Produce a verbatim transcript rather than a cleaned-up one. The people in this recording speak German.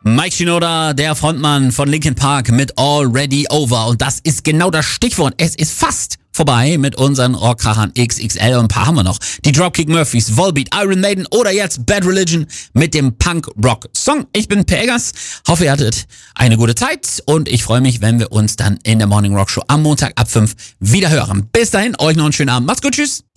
Mike Shinoda, der Frontmann von Linkin Park mit Already Over. Und das ist genau das Stichwort. Es ist fast vorbei mit unseren Rockkrachern X X L und ein paar haben wir noch. Die Dropkick Murphys, Volbeat, Iron Maiden oder jetzt Bad Religion mit dem Punk-Rock-Song. Ich bin Pegas, hoffe ihr hattet eine gute Zeit und ich freue mich, wenn wir uns dann in der Morning Rock Show am Montag ab fünf wieder hören. Bis dahin, euch noch einen schönen Abend. Macht's gut, tschüss.